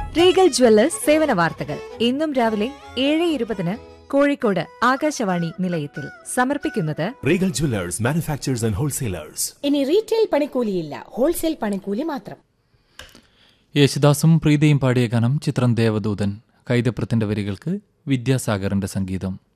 Regal Jewellers സേവന വാർത്തകൾ ഇന്നും രാവിലെ 7:20 കോഴിക്കോട് ആകാശവാണി നിലയത്തിൽ സമർപ്പിക്കുന്നത് Regal Jewellers manufacturers and wholesalers. ഇനി റീറ്റെയിൽ പണിക്കൂലിയില്ല, ഹോൾസെയിൽ പണിക്കൂലി മാത്രം. യേശുദാസും പ്രീതിയും പാടിയ ഗാനം ചിത്രം ദേവദൂതൻ. കൈതപ്രത്തിന്റെ വരികൾക്ക് വിദ്യാസാഗറിന്റെ സംഗീതം.